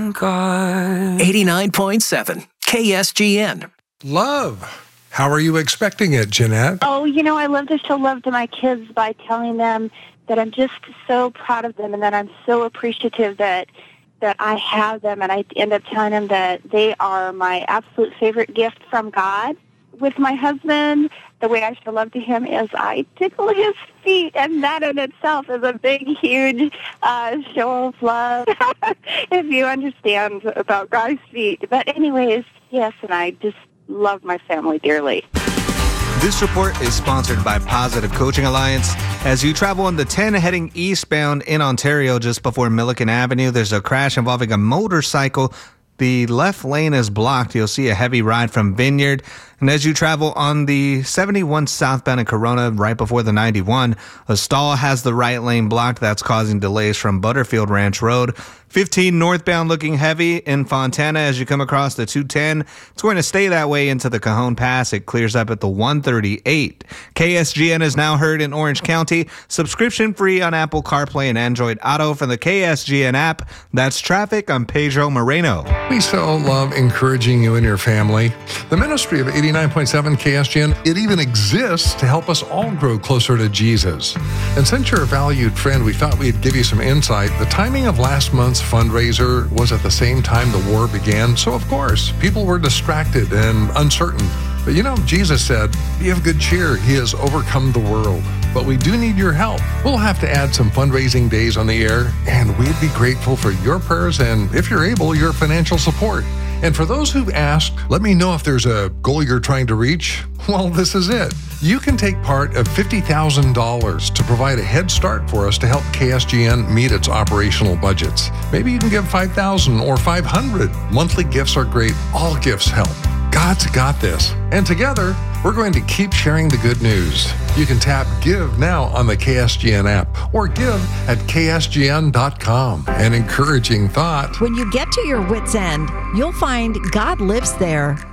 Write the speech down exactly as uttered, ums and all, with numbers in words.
thank God. eighty-nine point seven K S G N. Love. How are you expecting it, Jeanette? Oh, you know, I love to show love to my kids by telling them that I'm just so proud of them and that I'm so appreciative that that I have them, and I end up telling them that they are my absolute favorite gift from God. With my husband, the way I show love to him is I tickle his feet, and that in itself is a big, huge uh, show of love, if you understand about God's feet. But anyways, yes, and I just love my family dearly. This report is sponsored by Positive Coaching Alliance. As you travel on the ten heading eastbound in Ontario just before Milliken Avenue, there's a crash involving a motorcycle. The left lane is blocked. You'll see a heavy ride from Vineyard. And as you travel on the seventy-one southbound in Corona right before the ninety-one, a stall has the right lane blocked. That's causing delays from Butterfield Ranch Road. fifteen northbound looking heavy in Fontana as you come across the two ten. It's going to stay that way into the Cajon Pass. It clears up at the one thirty-eight. K S G N is now heard in Orange County. Subscription free on Apple CarPlay and Android Auto from the K S G N app. That's traffic. I'm Pedro Moreno. We so love encouraging you and your family. The ministry of eighty-nine point seven K S G N, it even exists to help us all grow closer to Jesus. And since you're a valued friend, we thought we'd give you some insight. The timing of last month's fundraiser was at the same time the war began, so of course, people were distracted and uncertain. But you know, Jesus said, be of good cheer, he has overcome the world. But we do need your help. We'll have to add some fundraising days on the air, and we'd be grateful for your prayers and, if you're able, your financial support. And for those who've asked, let me know if there's a goal you're trying to reach. Well, this is it. You can take part of fifty thousand dollars to provide a head start for us to help K S G N meet its operational budgets. Maybe you can give five thousand dollars or five hundred dollars. Monthly gifts are great. All gifts help. God's got this. And together, we're going to keep sharing the good news. You can tap Give Now on the K S G N app or give at K S G N dot com. An encouraging thought. When you get to your wit's end, you'll find God lives there.